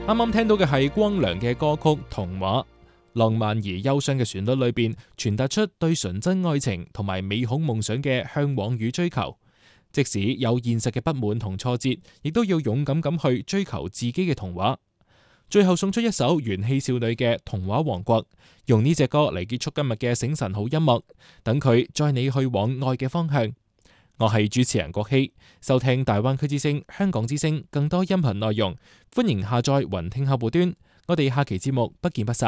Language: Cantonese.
啱啱聽到嘅係光良嘅歌曲《童話》，浪漫而憂傷嘅旋律裏邊傳達出對純真愛情同埋美好夢想嘅向往與追求。即使有現實嘅不滿同挫折，亦都要勇敢咁去追求自己嘅童話。最後送出一首元氣少女嘅《童話王國》，用呢隻歌嚟結束今日嘅醒神好音樂，等佢載你去往愛嘅方向。我係主持人郭希，收聽大灣區之聲、香港之聲更多音頻內容，歡迎下載雲聽客戶端。我哋下期節目不見不散。